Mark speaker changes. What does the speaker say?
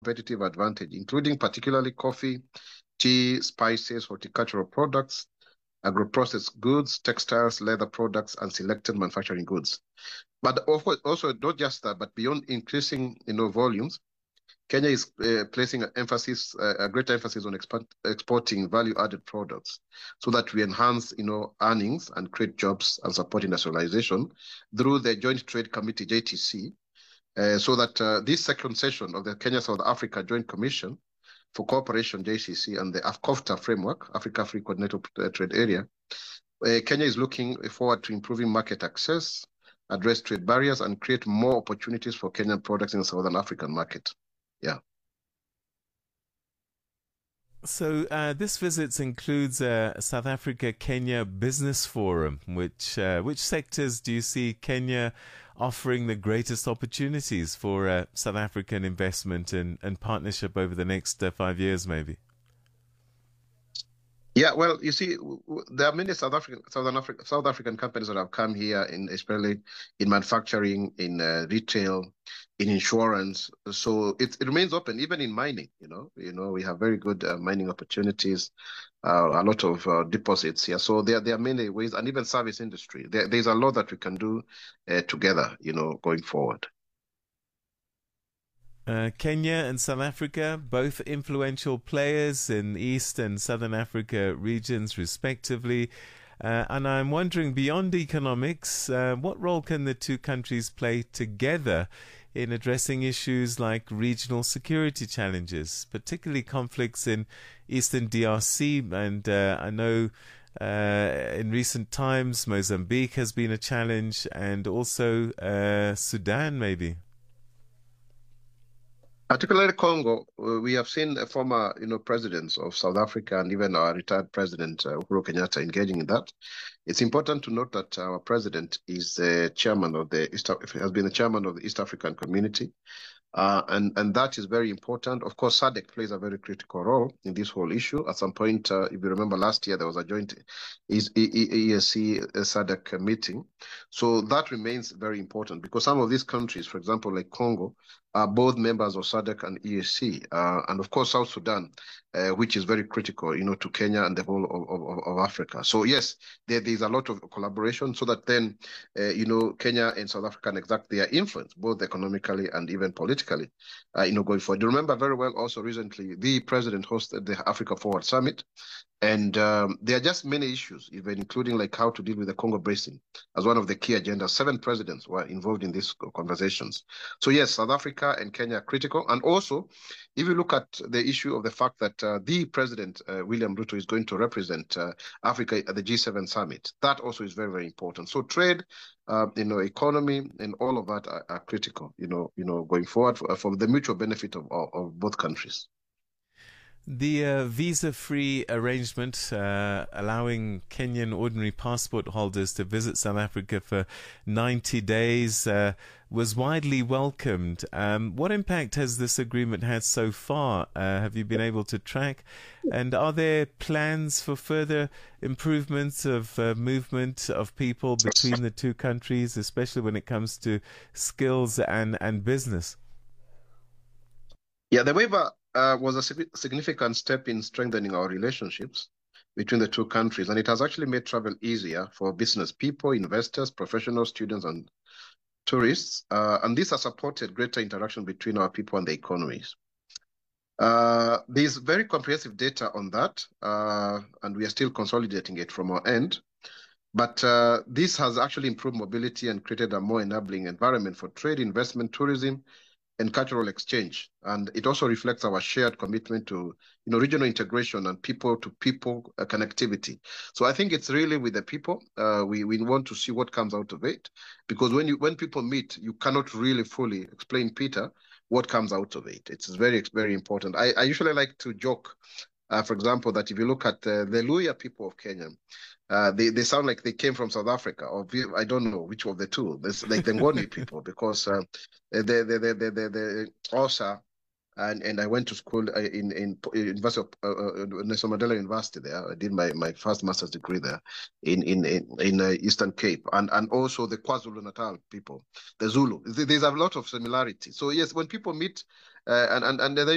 Speaker 1: competitive advantage, including particularly coffee, tea, spices, horticultural products, agro-processed goods, textiles, leather products, and selected manufacturing goods. But also not just that, but beyond increasing, volumes, Kenya is placing a great emphasis on exporting value-added products so that we enhance, earnings and create jobs and support industrialization through the Joint Trade Committee, JTC, so that this second session of the Kenya-South Africa Joint Commission for Cooperation, JCC, and the AfCOFTA framework, Africa Free Coordinated Trade Area, Kenya is looking forward to improving market access, address trade barriers, and create more opportunities for Kenyan products in the Southern African market. Yeah.
Speaker 2: So this visit includes a South Africa-Kenya Business Forum. Which sectors do you see Kenya offering the greatest opportunities for South African investment and partnership over the next 5 years, maybe?
Speaker 1: Yeah, well, you see, there are many South African companies that have come here, especially in manufacturing, in retail, in insurance. So it remains open, even in mining. We have very good mining opportunities, a lot of deposits here. So there are many ways, and even service industry. There's a lot that we can do together, going forward.
Speaker 2: Kenya and South Africa, both influential players in East and Southern Africa regions, respectively. And I'm wondering, beyond economics, what role can the two countries play together in addressing issues like regional security challenges, particularly conflicts in Eastern DRC? And I know in recent times, Mozambique has been a challenge, and also Sudan, maybe.
Speaker 1: Particularly Congo, we have seen former, presidents of South Africa and even our retired president, Uhuru Kenyatta, engaging in that. It's important to note that our president is the chairman of has been the chairman of the East African Community. And that is very important. Of course, SADC plays a very critical role in this whole issue. At some point, if you remember last year, there was a joint EAC SADC meeting. So that remains very important because some of these countries, for example, like Congo, are both members of SADC and EAC. And of course, South Sudan, which is very critical, to Kenya and the whole of Africa. So yes, there's a lot of collaboration so that then, Kenya and South Africa can exert their influence, both economically and even politically, going forward. You remember very well also recently, the president hosted the Africa Forward Summit. And there are just many issues, even including like how to deal with the Congo Basin as one of the key agendas. 7 presidents were involved in these conversations. So yes, South Africa and Kenya are critical. And also, if you look at the issue of the fact that the president, William Ruto, is going to represent Africa at the G7 summit, that also is very, very important. So trade, economy, and all of that are critical, going forward for the mutual benefit of both countries.
Speaker 2: The visa-free arrangement allowing Kenyan ordinary passport holders to visit South Africa for 90 days was widely welcomed. What impact has this agreement had so far? Have you been able to track? And are there plans for further improvements of movement of people between the two countries, especially when it comes to skills and business?
Speaker 1: Yeah, the waiver was a significant step in strengthening our relationships between the two countries, and it has actually made travel easier for business people, investors, professionals, students, and tourists. And this has supported greater interaction between our people and the economies. There's very comprehensive data on that, and we are still consolidating it from our end. But this has actually improved mobility and created a more enabling environment for trade, investment, tourism, and cultural exchange. And it also reflects our shared commitment to regional integration and people-to-people connectivity. So I think it's really with the people. We want to see what comes out of it, because when people meet, you cannot really fully explain, Peter, what comes out of it. It's very, very important. I usually like to joke, for example, that if you look at the Luhya people of Kenya, they sound like they came from South Africa, or I don't know which of the two. It's like the Ngoni people, because the Osa, and I went to school in University of Nelson Mandela University there. I did my first master's degree there in Eastern Cape, and also the KwaZulu Natal people, the Zulu. There's a lot of similarity. So yes, when people meet, and